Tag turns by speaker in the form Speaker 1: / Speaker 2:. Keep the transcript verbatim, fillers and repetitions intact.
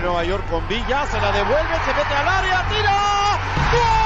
Speaker 1: Nueva York con Villa, se la devuelve, se mete al área, tira. ¡Gol!